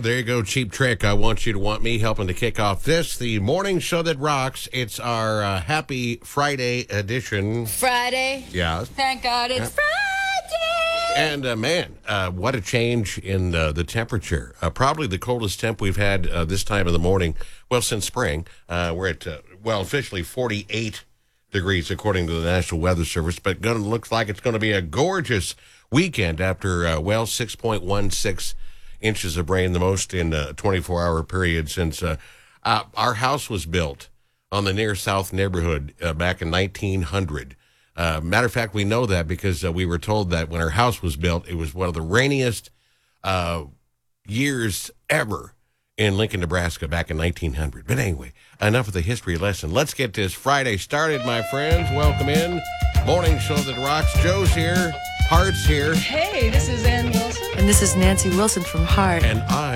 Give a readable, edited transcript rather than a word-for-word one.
There you go, Cheap Trick. I Want You to Want Me, helping to kick off the morning show that rocks. It's our happy Friday edition. Friday? Yeah. Thank God it's Friday! And, man, what a change in the temperature. Probably the coldest temp we've had this time of the morning, well, since spring. We're at, officially 48 degrees, according to the National Weather Service. But looks like it's going to be a gorgeous weekend after, 6.16 inches of rain, the most in a 24-hour period since our house was built on the near south neighborhood back in 1900. Matter of fact, we know that because we were told that when our house was built, it was one of the rainiest years ever in Lincoln, Nebraska back in 1900. But anyway, enough of the history lesson. Let's get this Friday started, my friends. Welcome in. Morning show that rocks. Joe's here. Hart's here. Hey, this is Ann Wilson. And this is Nancy Wilson from Hart. And I